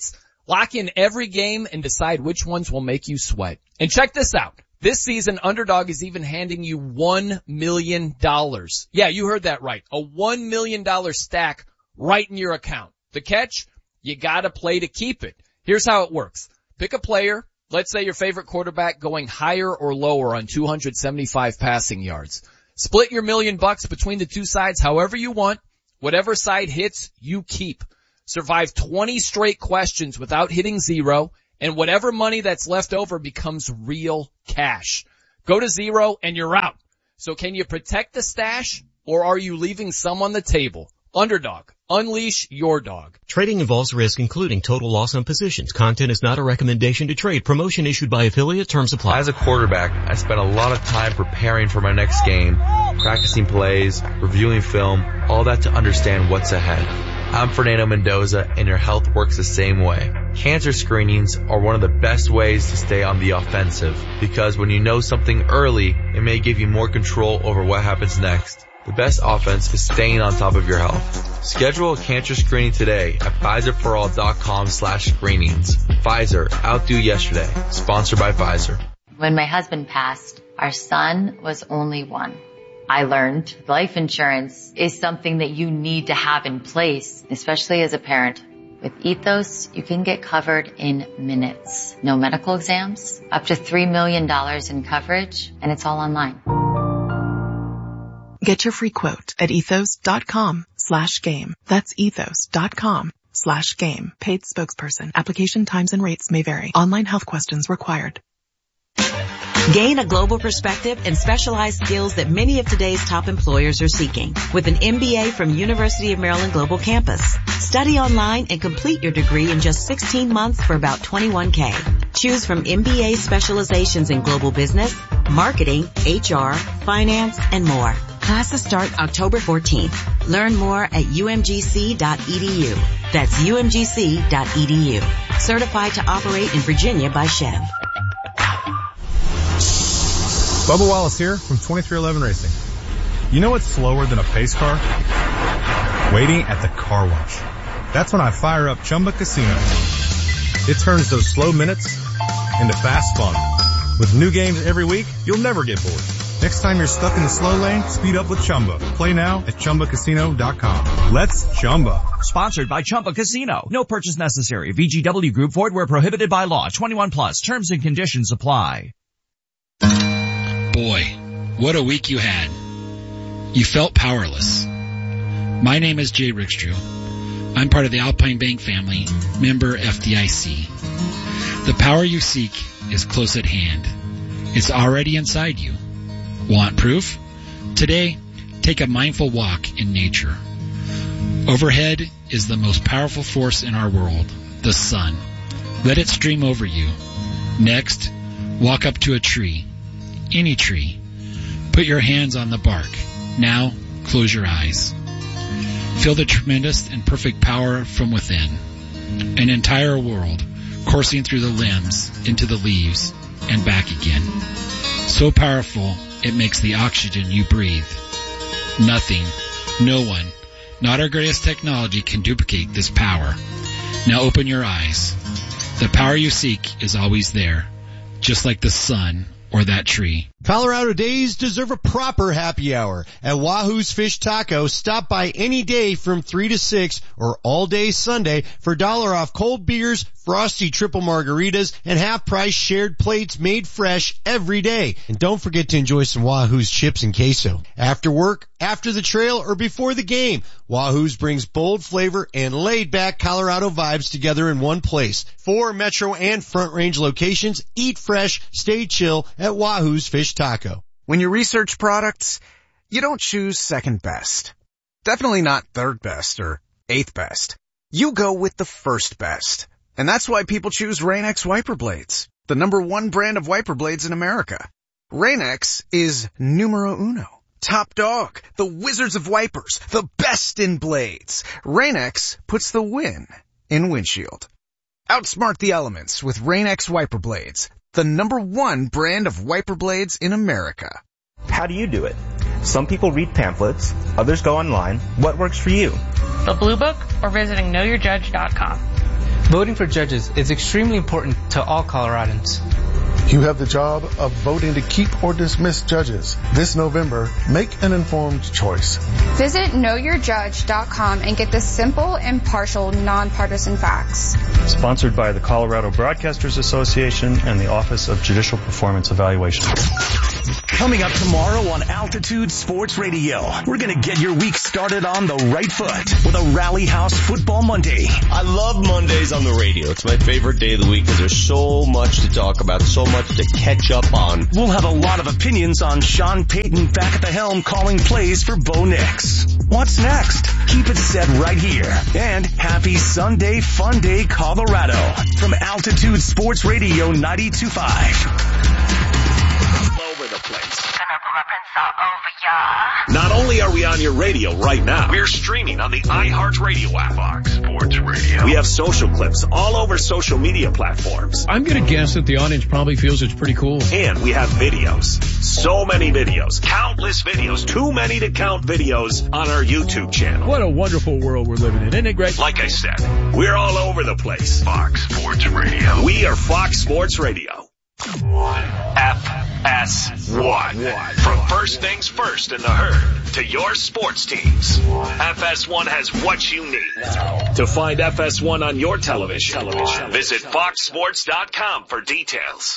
Lock in every game and decide which ones will make you sweat. And check this out. This season, Underdog is even handing you $1 million. Yeah, you heard that right. A $1 million stack right in your account. The catch? You gotta play to keep it. Here's how it works. Pick a player. Let's say your favorite quarterback going higher or lower on 275 passing yards. Split your $1 million between the two sides however you want. Whatever side hits, you keep. Survive 20 straight questions without hitting zero, and whatever money that's left over becomes real cash. Go to zero and you're out. So can you protect the stash, or are you leaving some on the table? Underdog. Unleash your dog. Trading involves risk, including total loss on positions. Content is not a recommendation to trade. Promotion issued by affiliate. Terms apply. As a quarterback, I spent a lot of time preparing for my next game, practicing plays, reviewing film, all that to understand what's ahead. I'm Fernando Mendoza, and your health works the same way. Cancer screenings are one of the best ways to stay on the offensive, because when you know something early, it may give you more control over what happens next. The best offense is staying on top of your health. Schedule a cancer screening today at PfizerForAll.com/screenings. Pfizer, outdo yesterday. Sponsored by Pfizer. When my husband passed, our son was only one. I learned life insurance is something that you need to have in place, especially as a parent. With Ethos, you can get covered in minutes. No medical exams, up to $3 million in coverage, and it's all online. Get your free quote at ethos.com/game. That's ethos.com/game. Paid spokesperson. Application times and rates may vary. Online health questions required. Gain a global perspective and specialized skills that many of today's top employers are seeking with an MBA from University of Maryland Global Campus. Study online and complete your degree in just 16 months for about $21K. Choose from MBA specializations in global business, marketing, HR, finance, and more. Classes start October 14th. Learn more at umgc.edu. That's umgc.edu. Certified to operate in Virginia by Chev. Bubba Wallace here from 2311 Racing. You know what's slower than a pace car? Waiting at the car wash. That's when I fire up Chumba Casino. It turns those slow minutes into fast fun. With new games every week, you'll never get bored. Next time you're stuck in the slow lane, speed up with Chumba. Play now at ChumbaCasino.com. Let's Chumba. Sponsored by Chumba Casino. No purchase necessary. VGW Group. Void where prohibited by law. 21 plus. Terms and conditions apply. Boy, what a week you had. You felt powerless. My name is Jay Rickstrew. I'm part of the Alpine Bank family, member FDIC. The power you seek is close at hand. It's already inside you. Want proof? Today, take a mindful walk in nature. Overhead is the most powerful force in our world, the sun. Let it stream over you. Next, walk up to a tree. Any tree. Put your hands on the bark. Now, close your eyes. Feel the tremendous and perfect power from within. An entire world coursing through the limbs, into the leaves, and back again. So powerful, it makes the oxygen you breathe. Nothing, no one, not our greatest technology can duplicate this power. Now open your eyes. The power you seek is always there, just like the sun or that tree. Colorado Days deserve a proper happy hour. At Wahoo's Fish Taco, stop by any day from 3 to 6 or all day Sunday for $1 off cold beers, frosty triple margaritas, and half-price shared plates made fresh every day. And don't forget to enjoy some Wahoo's chips and queso. After work, after the trail, or before the game, Wahoo's brings bold flavor and laid-back Colorado vibes together in one place. 4 Metro and Front Range locations. Eat fresh, stay chill at Wahoo's Fish Taco. When you research products, you don't choose second best. Definitely not third best or eighth best. You go with the first best. And that's why people choose Rain-X wiper blades, the #1 brand of wiper blades in America. Rain-X is numero uno, top dog, the wizards of wipers, the best in blades. Rain-X puts the win in windshield. Outsmart the elements with Rain-X wiper blades, the #1 brand of wiper blades in America. How do you do it? Some people read pamphlets, others go online. What works for you? The Blue Book or visiting knowyourjudge.com. Voting for judges is extremely important to all Coloradans. You have the job of voting to keep or dismiss judges. This November, make an informed choice. Visit knowyourjudge.com and get the simple, impartial, nonpartisan facts. Sponsored by the Colorado Broadcasters Association and the Office of Judicial Performance Evaluation. Coming up tomorrow on Altitude Sports Radio, we're going to get your week started on the right foot with a Rally House Football Monday. I love Mondays on the radio. It's my favorite day of the week because there's so much to talk about, so much to catch up on. We'll have a lot of opinions on Sean Payton back at the helm calling plays for Bo Nix. What's next? Keep it set right here. And happy Sunday Fun Day, Colorado from Altitude Sports Radio 92.5. Over the place. Not only are we on your radio right now, we're streaming on the iHeartRadio app. Fox Sports Radio. We have social clips all over social media platforms. I'm going to guess that the audience probably feels it's pretty cool. And we have videos. So many videos. Countless videos. Too many to count videos on our YouTube channel. What a wonderful world we're living in. Isn't it great? Like I said, we're all over the place. Fox Sports Radio. We are Fox Sports Radio. FS1. From first things first in the herd to your sports teams, FS1 has what you need. To find FS1 on your television, visit foxsports.com for details.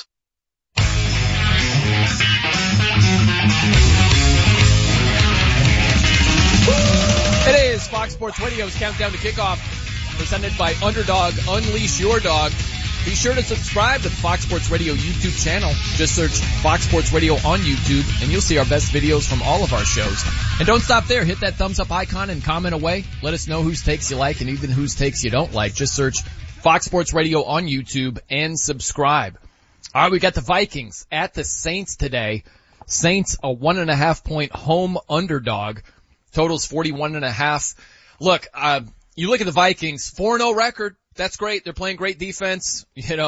It is Fox Sports Radio's Countdown to Kickoff, presented by Underdog. Unleash your dog. Be sure to subscribe to the Fox Sports Radio YouTube channel. Just search Fox Sports Radio on YouTube, and you'll see our best videos from all of our shows. And don't stop there. Hit that thumbs up icon and comment away. Let us know whose takes you like and even whose takes you don't like. Just search Fox Sports Radio on YouTube and subscribe. All right, we got the Vikings at the Saints today. Saints a 1.5 point home underdog. Totals 41.5. Look, you look at the Vikings, 4-0 record. That's great. They're playing great defense,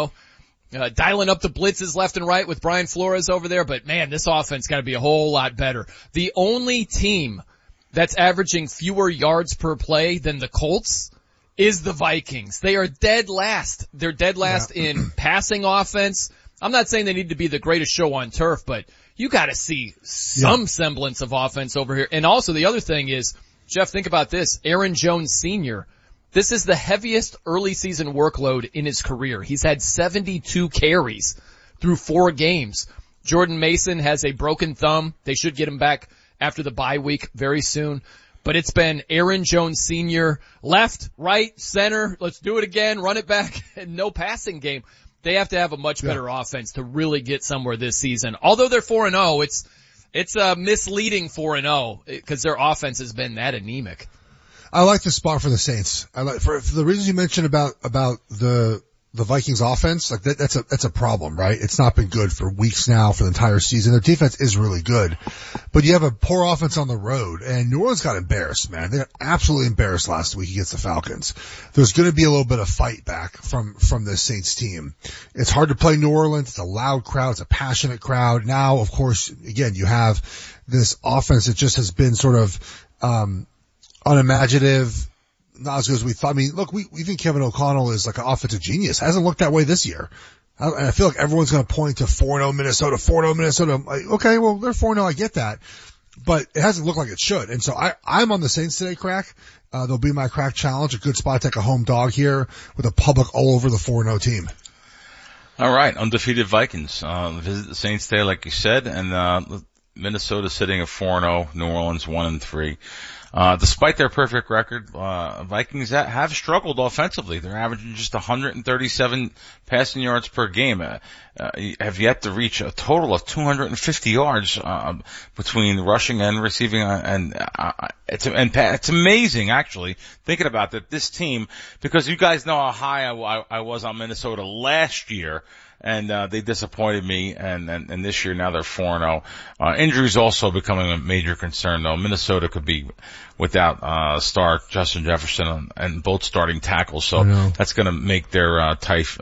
dialing up the blitzes left and right with Brian Flores over there. But man, this offense got to be a whole lot better. The only team that's averaging fewer yards per play than the Colts is the Vikings. They are dead last. They're dead last in passing offense. I'm not saying they need to be the greatest show on turf, but you got to see some semblance of offense over here. And also the other thing is, Jeff, think about this. Aaron Jones Sr., this is the heaviest early season workload in his career. He's had 72 carries through 4 games. Jordan Mason has a broken thumb. They should get him back after the bye week very soon. But it's been Aaron Jones Sr., left, right, center. Let's do it again. Run it back. No passing game. They have to have a much better offense to really get somewhere this season. Although they're 4-0, it's a misleading 4-0 because their offense has been that anemic. I like the spot for the Saints. I like for the reasons you mentioned about the Vikings offense. Like that's a problem, right? It's not been good for weeks now, for the entire season. Their defense is really good, but you have a poor offense on the road, and New Orleans got embarrassed, man. They got absolutely embarrassed last week against the Falcons. There's going to be a little bit of fight back from the Saints team. It's hard to play New Orleans. It's a loud crowd. It's a passionate crowd. Now, of course, again, you have this offense that just has been sort of unimaginative, not as good as we thought. I mean, look, we think Kevin O'Connell is like an offensive genius. Hasn't looked that way this year. And I feel like everyone's going to point to 4-0 Minnesota, 4-0 Minnesota. Like, okay, well, they're 4-0. I get that. But it hasn't looked like it should. And so I'm on the Saints today, Crack. They'll be my Crack challenge. A good spot to take a home dog here with a public all over the 4-0 team. All right. Undefeated Vikings. Visit the Saints today, like you said. And, Minnesota sitting at 4-0, New Orleans 1-3. Despite their perfect record, Vikings have struggled offensively. They're averaging just 137 passing yards per game. Have yet to reach a total of 250 yards, between rushing and receiving, and it's amazing, actually, thinking about that, this team, because you guys know how high I was on Minnesota last year. And they disappointed me, and this year now they're 4-0. Injuries also becoming a major concern, though. Minnesota could be without star Justin Jefferson and both starting tackles, so that's going to make their life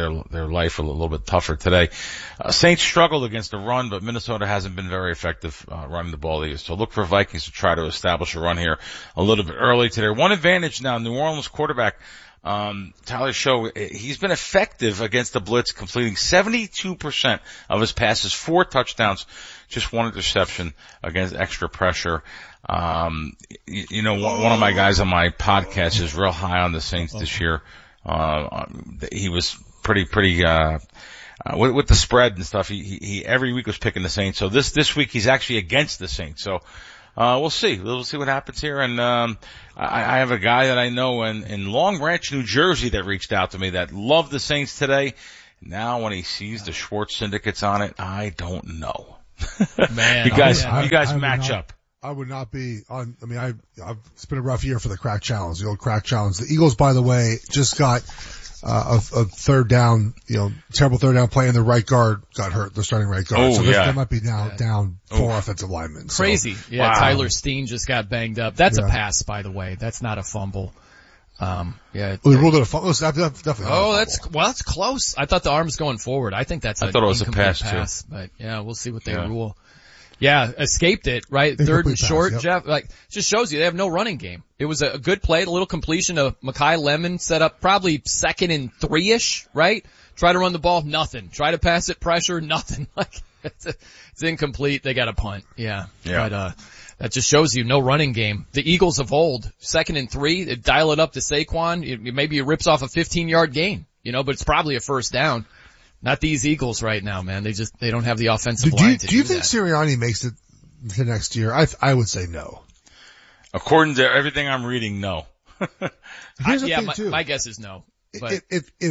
a little bit tougher today. Saints struggled against the run, but Minnesota hasn't been very effective running the ball either. So look for Vikings to try to establish a run here a little bit early today. One advantage now, New Orleans quarterback Tyler Show, he's been effective against the blitz, completing 72% of his passes, 4 touchdowns, just 1 interception against extra pressure. One of my guys on my podcast is real high on the Saints this year. He was pretty, with the spread and stuff. He every week was picking the Saints. So this week he's actually against the Saints. So, we'll see. We'll see what happens here. And, I have a guy that I know in Long Branch, New Jersey that reached out to me that loved the Saints today. Now when he sees the Schwartz syndicates on it, I don't know. Man. You guys match up. I would not be on, it's been a rough year for the crack challenge, the old crack challenge. The Eagles, by the way, just got, a third down, terrible third down play, and the right guard got hurt, the starting right guard. So they might be down 4 offensive linemen. Crazy. So, yeah, wow. Tyler Steen just got banged up. That's a pass, by the way. That's not a fumble. They ruled it a fumble. Definitely. That's close. I thought the arm's going forward. I think that's I thought it was a pass too. But yeah, we'll see what they rule. Yeah, escaped it, right? Third and short, yep. Jeff. Just shows you they have no running game. It was a good play, a little completion of Mekhi Lemon, set up probably 2nd and 3-ish, right? Try to run the ball, nothing. Try to pass it, pressure, nothing. It's incomplete. They got a punt. Yeah. But, that just shows you no running game. The Eagles of old, 2nd and 3, they dial it up to Saquon. Maybe it rips off a 15-yard gain, but it's probably a first down. Not these Eagles right now, man. They don't have the offensive line to do that. Do you think Sirianni makes it to next year? I would say no. According to everything I'm reading, no. My guess is no. But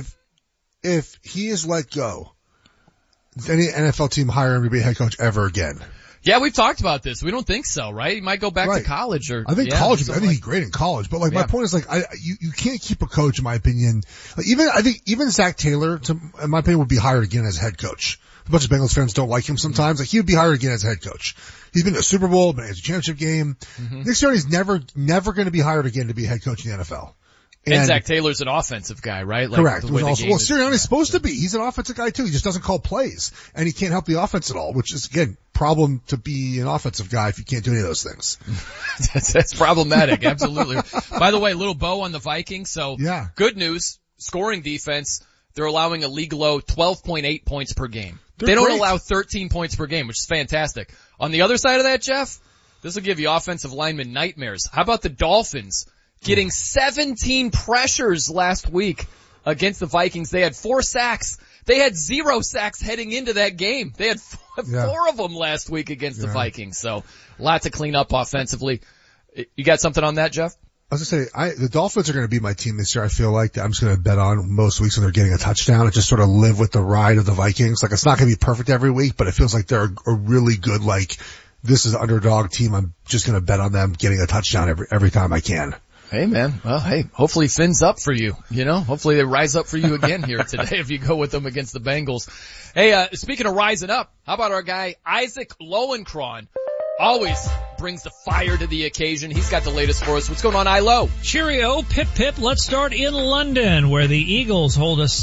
if he is let go, does any NFL team hire him to be a head coach ever again? Yeah, we've talked about this. We don't think so, right? He might go back to college I think I think he's great in college, but my point is you can't keep a coach, in my opinion. I think even Zach Taylor, in my opinion, would be hired again as head coach. A bunch of Bengals fans don't like him sometimes. He would be hired again as head coach. He's been to a Super Bowl, been to a championship game. Mm-hmm. Nick Sirianni's never going to be hired again to be a head coach in the NFL. And Zach Taylor's an offensive guy, right? Correct. Sirianni's supposed to be. He's an offensive guy too. He just doesn't call plays, and he can't help the offense at all, which is again problem to be an offensive guy if you can't do any of those things. That's problematic. Absolutely. By the way, little bow on the Vikings. So good news. Scoring defense. They're allowing a league low 12.8 points per game. They don't allow 13 points per game, which is fantastic. On the other side of that, Jeff, this will give you offensive lineman nightmares. How about the Dolphins? Getting 17 pressures last week against the Vikings. They had 4 sacks. They had 0 sacks heading into that game. They had 4 of them last week against the Vikings. So a lot to clean up offensively. You got something on that, Jeff? I was going to say, the Dolphins are going to be my team this year. I feel like I'm just going to bet on most weeks when they're getting a touchdown and just sort of live with the ride of the Vikings. It's not going to be perfect every week, but it feels like they're a really good, this is an underdog team. I'm just going to bet on them getting a touchdown every time I can. Hey man, well hopefully Finn's up for you, hopefully they rise up for you again here today if you go with them against the Bengals. Hey, speaking of rising up, how about our guy Isaac Lowenkron? Always brings the fire to the occasion. He's got the latest for us. What's going on, Ilo? Cheerio, pip pip. Let's start in London, where the Eagles hold a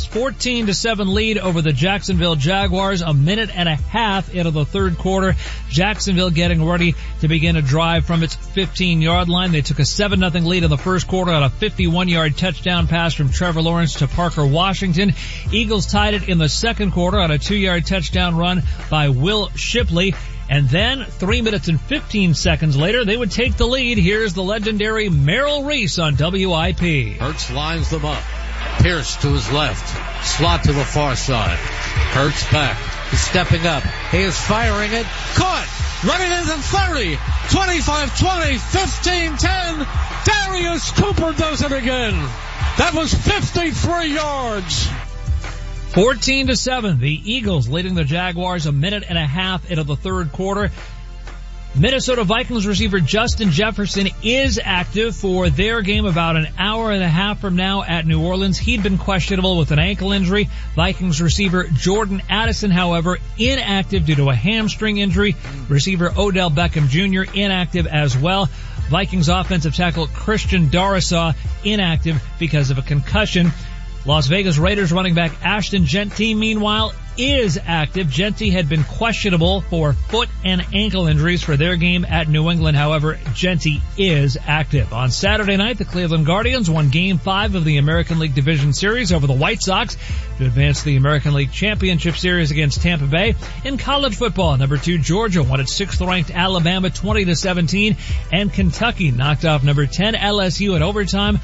14-7 lead over the Jacksonville Jaguars. A minute and a half into the third quarter. Jacksonville getting ready to begin a drive from its 15-yard line. They took a 7-0 lead in the first quarter on a 51-yard touchdown pass from Trevor Lawrence to Parker Washington. Eagles tied it in the second quarter on a 2-yard touchdown run by Will Shipley. And then 3 minutes and 15 seconds later, they would take the lead. Here's the legendary Merrill Reese on WIP. Hurts lines them up. Pierce to his left. Slot to the far side. Hurts back. He's stepping up. He is firing it. Caught. Running into 30. 25-20. 15-10. Darius Cooper does it again. That was 53 yards. 14-7, the Eagles leading the Jaguars a minute and a half into the third quarter. Minnesota Vikings receiver Justin Jefferson is active for their game about an hour and a half from now at New Orleans. He'd been questionable with an ankle injury. Vikings receiver Jordan Addison, however, inactive due to a hamstring injury. Receiver Odell Beckham Jr. inactive as well. Vikings offensive tackle Christian Darrisaw inactive because of a concussion. Las Vegas Raiders running back Ashton Jeanty, meanwhile, is active. Genti had been questionable for foot and ankle injuries for their game at New England. However, Genti is active. On Saturday night, the Cleveland Guardians won Game 5 of the American League Division Series over the White Sox to advance to the American League Championship Series against Tampa Bay. In college football, number 2 Georgia won its 6th-ranked Alabama 20-17, and Kentucky knocked off number 10 LSU in overtime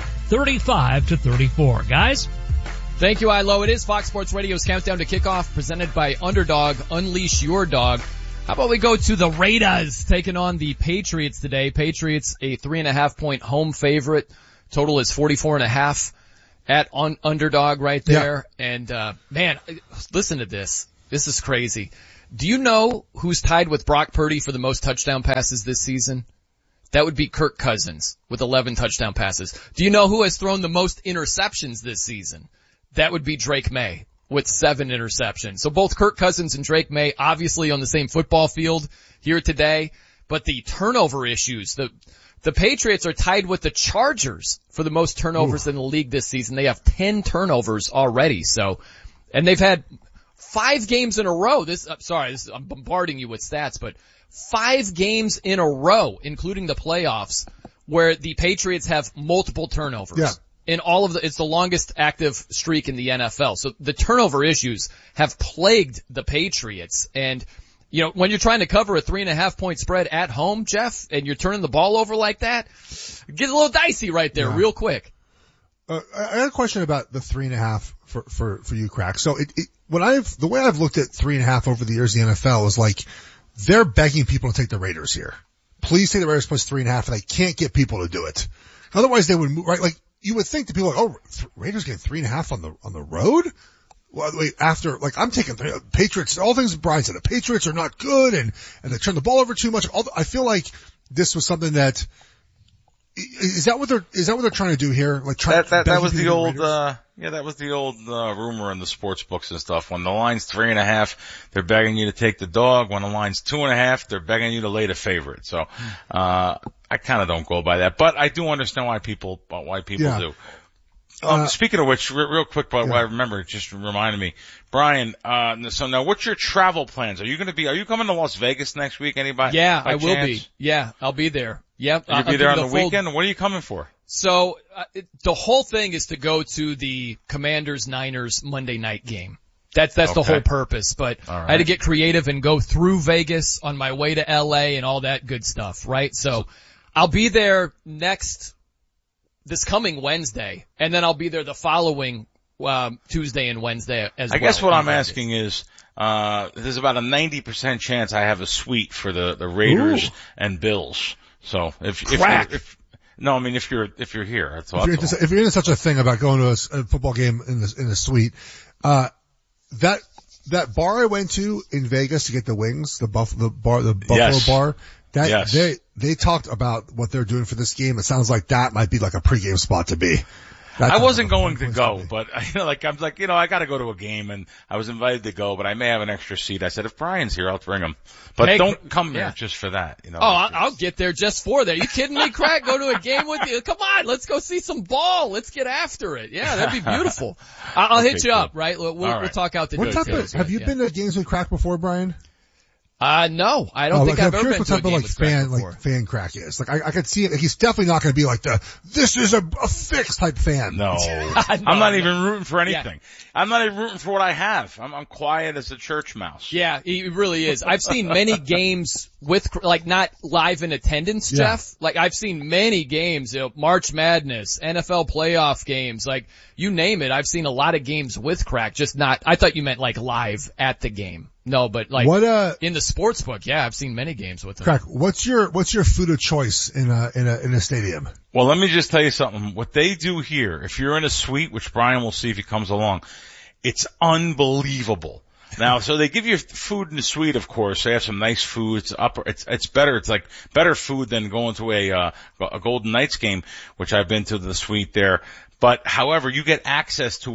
35-34. Guys? Thank you, Ilo. It is Fox Sports Radio's Countdown to Kickoff, presented by Underdog. Unleash your dog. How about we go to the Raiders taking on the Patriots today? Patriots a 3.5-point home favorite. Total is 44.5 at Underdog right there. Yeah. And man, listen to this. This is crazy. Do you know who's tied with Brock Purdy for the most touchdown passes this season? That would be Kirk Cousins with 11 touchdown passes. Do you know who has thrown the most interceptions this season? That would be Drake May with 7 interceptions. So both Kirk Cousins and Drake May obviously on the same football field here today, but the turnover issues, the Patriots are tied with the Chargers for the most turnovers in the league this season. They have 10 turnovers already. So, and they've had 5 games in a row. I'm bombarding you with stats, but 5 games in a row, including the playoffs, where the Patriots have multiple turnovers. Yeah. In all of it's the longest active streak in the NFL. So the turnover issues have plagued the Patriots. And, you know, when you're trying to cover a 3.5-point spread at home, Jeff, and you're turning the ball over like that, it gets a little dicey right there real quick. I had a question about the 3.5 for you, Crack. So the way I've looked at 3.5 over the years in the NFL is like, they're begging people to take the Raiders here. Please take the Raiders plus 3.5, and they can't get people to do it. Otherwise they would move, right? Like, you would think that people are like, oh, Raiders getting 3.5 on the road? Well, wait, after, like, I'm taking Patriots, all things Brian said, the Patriots are not good and they turn the ball over too much. I feel like this was something that, is that what they're trying to do here? Like, that was the old, that was the old, rumor in the sports books and stuff. When the line's 3.5, they're begging you to take the dog. When the line's 2.5, they're begging you to lay the favorite. So, I kind of don't go by that, but I do understand why people do. Speaking of which, real quick, but I remember, it just reminded me, Brian, so now what's your travel plans? Are you coming to Las Vegas next week? Anybody? Yeah, I will be. Yeah, I'll be there. Yep. You'll be there on the weekend? What are you coming for? So, the whole thing is to go to the Commanders-Niners Monday night game. That's the whole purpose, but I had to get creative and go through Vegas on my way to LA and all that good stuff, right? So, I'll be there this coming Wednesday, and then I'll be there the following Tuesday and Wednesday as well. I guess what I'm asking is, there's about a 90% chance I have a suite for the Raiders and Bills. So if you're here, that's all. If you're into such a thing about going to a football game in the suite, that bar I went to in Vegas to get the wings, the Buffalo bar. They talked about what they're doing for this game. It sounds like that might be like a pregame spot to be. I wasn't going to go, but I gotta go to a game, and I was invited to go, but I may have an extra seat. I said, if Brian's here, I'll bring him. But don't come there just for that, you know. Oh, I'll get there just for that. Are you kidding me, Craig? Go to a game with you? Come on, let's go see some ball. Let's get after it. Yeah, that'd be beautiful. I'll hit you up, right? We'll talk out the details. Have you been to games with Crack before, Brian? No, I don't think I've ever been to a game with Crack before. Fan Crack is. Like, I could see it. Like, he's definitely not going to be like this is a fix type fan. No. I'm not even rooting for anything. Yeah. I'm not even rooting for what I have. I'm quiet as a church mouse. Yeah, he really is. I've seen many games with, like, not live in attendance, Jeff. Like, I've seen many games, March Madness, NFL playoff games, like, you name it. I've seen a lot of games with Crack, just not, I thought you meant like live at the game. No, but like in the sports book, I've seen many games with him. Crack, what's your food of choice in a stadium? Well, let me just tell you something. What they do here, if you're in a suite, which Brian will see if he comes along, it's unbelievable. Now, so they give you food in the suite, of course. They have some nice food. It's better. It's like better food than going to a Golden Knights game, which I've been to the suite there. But however, you get access to a ridiculous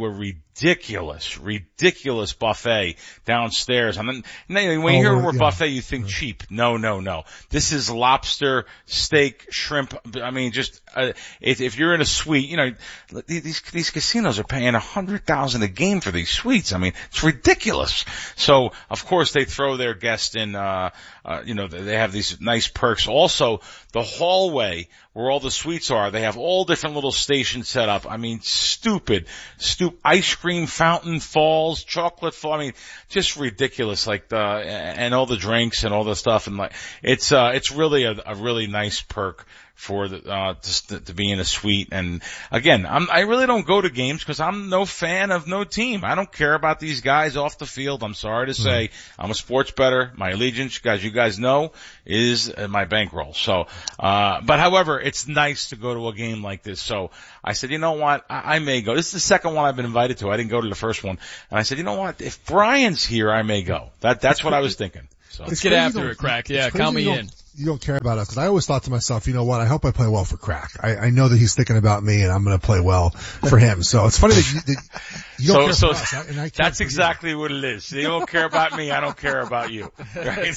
ridiculous buffet downstairs. I mean, when you hear the word buffet, you think cheap. No. This is lobster, steak, shrimp. I mean, just if you're in a suite, these casinos are paying $100,000 a game for these suites. I mean, it's ridiculous. So of course they throw their guests in. They have these nice perks. Also, the hallway where all the suites are, they have all different little stations set up. I mean, stupid ice cream fountain falls, chocolate fall. I mean, just ridiculous. And all the drinks and all the stuff. And it's really a really nice perk for to be in a suite. And again, I really don't go to games because I'm no fan of no team. I don't care about these guys off the field. I'm sorry to say, I'm a sports bettor. My allegiance, you guys know, is my bankroll. So, but however, it's nice to go to a game like this. So I said, you know what? I may go. This is the second one I've been invited to. I didn't go to the first one. And I said, you know what? If Brian's here, I may go. That's what I was thinking. So let's get after it, Crack. Yeah, count me in. You don't care about us, because I always thought to myself, you know what, I hope I play well for Crack. I know that he's thinking about me and I'm going to play well for him. So it's funny that you don't care for us. And I that's exactly what it is. You don't care about me, I don't care about you. Right?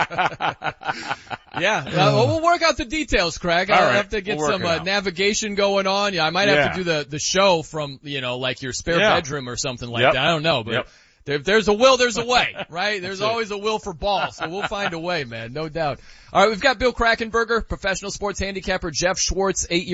We'll work out the details, Craig. I'll have to get some navigation going on. Yeah, I might have to do the show from, like your spare bedroom or something like that. I don't know, but if there's a will, there's a way, right? There's always a will for ball, so we'll find a way, man, no doubt. All right, we've got Bill Krackomberger, professional sports handicapper, Jeff Schwartz, 8 years